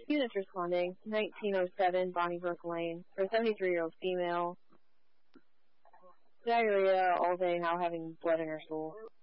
Units responding. 1907 Bonnybrook Lane. For a 73-year-old female. Diarrhea all day, now having blood in her stool.